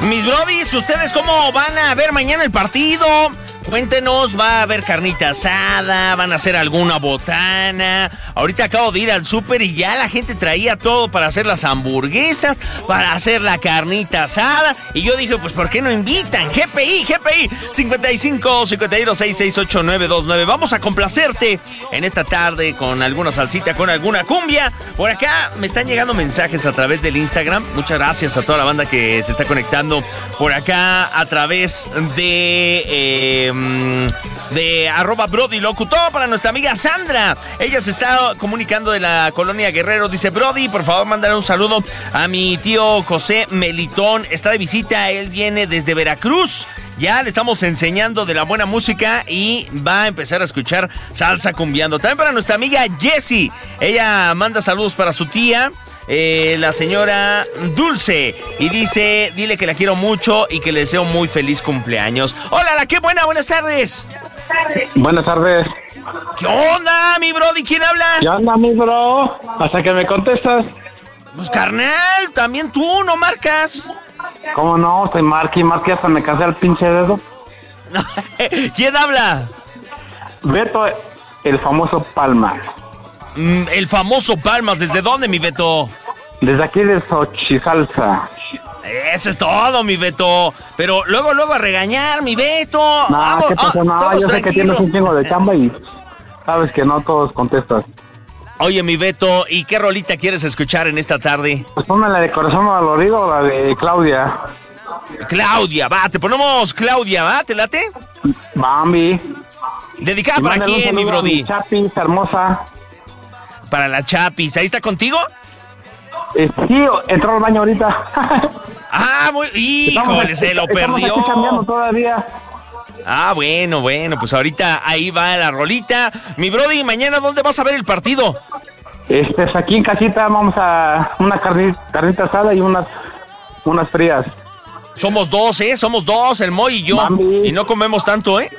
Mis brodis, ¿ustedes cómo van a ver mañana el partido? Cuéntenos, ¿va a haber carnita asada? ¿Van a hacer alguna botana? Ahorita acabo de ir al súper y ya la gente traía todo para hacer las hamburguesas, para hacer la carnita asada. Y yo dije, pues, ¿por qué no invitan? GPI, 55 52 66 8929. Vamos a complacerte en esta tarde con alguna salsita, con alguna cumbia. Por acá me están llegando mensajes a través del Instagram. Muchas gracias a toda la banda que se está conectando por acá a través de @BrodyLocutor para nuestra amiga Sandra. Ella se está comunicando de la colonia Guerrero. Dice: Brody, por favor, mándale un saludo a mi tío José Melitón. Está de visita, él viene desde Veracruz. Ya le estamos enseñando de la buena música y va a empezar a escuchar salsa cumbiando. También para nuestra amiga Jessie. Ella manda saludos para su tía, la señora Dulce, y dice: dile que la quiero mucho y que le deseo muy feliz cumpleaños. Hola, la qué buena, buenas tardes. Buenas tardes. ¿Qué onda, mi brody? ¿Quién habla? ¿Qué onda, mi bro? Hasta que me contestas. Pues carnal, también tú no marcas. ¿Cómo no? Estoy marque hasta me casé al pinche dedo. ¿Quién habla? Beto, el famoso Palmas. El famoso Palmas, ¿desde dónde, mi Beto? Desde aquí de Xochisalsa. Eso es todo, mi Beto. Pero luego a regañar, mi Beto. No, ¿qué pasa? No, yo sé que tienes un chingo de chamba y sabes que no todos contestas. Oye, mi Beto, ¿y qué rolita quieres escuchar en esta tarde? Pues ponme la de Corazón Dolorido o la de Claudia. Claudia, va, te ponemos Claudia, ¿va? ¿Te late? Bambi. ¿Dedicada para quién, mi brody? Mi Chapis, hermosa. Para la Chapis, ¿ahí está contigo? Sí, entró al baño ahorita. Ah, muy... Híjole, se lo perdió. Estamos aquí cambiando todavía. Ah, bueno, pues ahorita ahí va la rolita. Mi brody, ¿mañana dónde vas a ver el partido? Aquí en casita vamos a una carnita asada y unas frías. Somos dos, el Moy y yo. Bambi. Y no comemos tanto, ¿eh?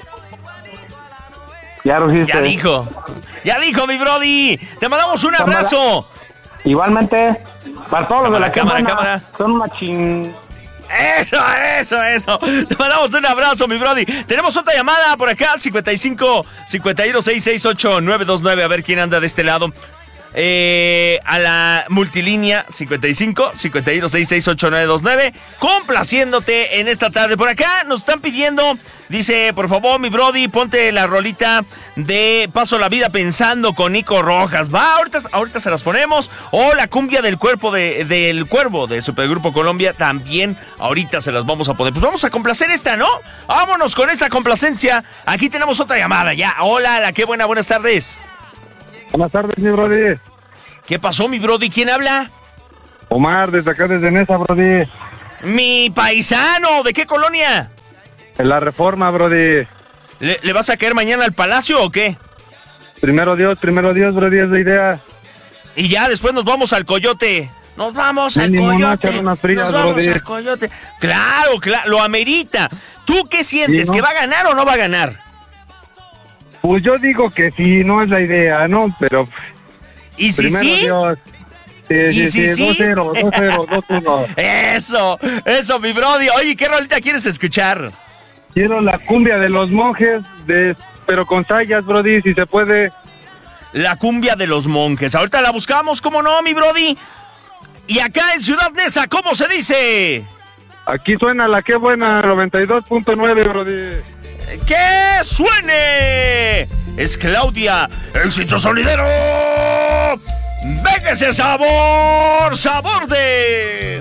Ya lo hiciste. Ya dijo, mi brody. Te mandamos un abrazo. Igualmente, para todos los de la cámara. Son una ching... Eso. Te mandamos un abrazo, mi brody. Tenemos otra llamada por acá, al 55 51 66 8929. A ver quién anda de este lado. A la multilínea 55 51 66 8929. Complaciéndote en esta tarde. Por acá nos están pidiendo, dice: por favor, mi brody, ponte la rolita de Paso la Vida Pensando con Nico Rojas. Va, ahorita se las ponemos. O la cumbia del cuerpo del Cuervo de Supergrupo Colombia. También ahorita se las vamos a poner. Pues vamos a complacer esta, ¿no? Vámonos con esta complacencia. Aquí tenemos otra llamada ya. Hola, la qué buena, buenas tardes. Buenas tardes, mi brody. ¿Qué pasó, mi brody? ¿Quién habla? Omar, desde acá, desde Nesa, brody. Mi paisano, ¿de qué colonia? En la Reforma, brody. ¿Le vas a caer mañana al Palacio o qué? Primero Dios, brody, es la idea. Y ya después nos vamos al Coyote. Nos vamos al Coyote. Nos vamos al Coyote. Claro, lo amerita. ¿Tú qué sientes? Sí, ¿no? ¿Que va a ganar o no va a ganar? Pues yo digo que sí, no es la idea, ¿no? Pero... ¿Y si primero sí? Dios. ¿Y si sí? 2-0, 2-1. Eso, mi brody. Oye, ¿qué rolita quieres escuchar? Quiero la cumbia de los monjes, pero con sayas, brody, si se puede. La cumbia de los monjes. Ahorita la buscamos, ¿cómo no, mi brody? Y acá en Ciudad Neza, ¿cómo se dice? Aquí suena la que buena, 92.9, brody. ¡Que suene! Es Claudia, éxito sonidero. ¡Venga ese sabor! ¡Sabor de...